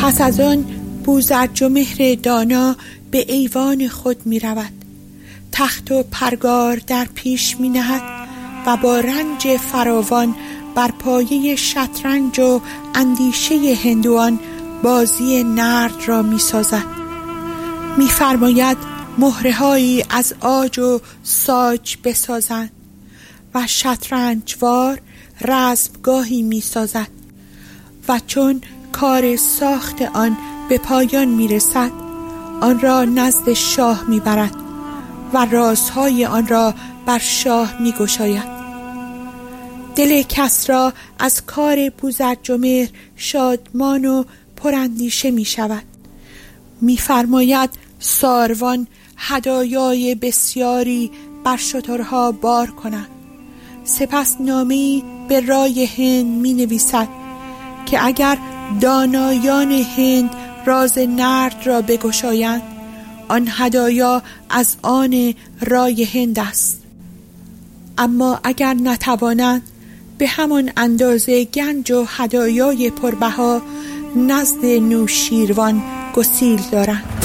پس از آن بوزرجمهر دانا به ایوان خود می رود. تخت و پرگار در پیش می نهد و با رنج فراوان بر پایه شطرنج و اندیشه هندوان بازی نرد را می سازد. می فرماید مهرهایی از عاج و ساج بسازند و شطرنجوار رزمگاهی می سازد و چون کار ساخت آن به پایان می رسد آن را نزد شاه می برد و رازهای آن را بر شاه می گشاید. دل کسری از کار بوزرجمهر شادمان و پراندیشه می شود. می فرماید ساروان هدایای بسیاری بر شترها بار کنند. سپس نامه‌ای به رای هند می نویسد که اگر دانایان هند راز نرد را بگشایند آن هدایا از آن رای هند است، اما اگر نتوانند به همان اندازه گنج و هدایای پربها نزد نوشیروان گسیل دارند.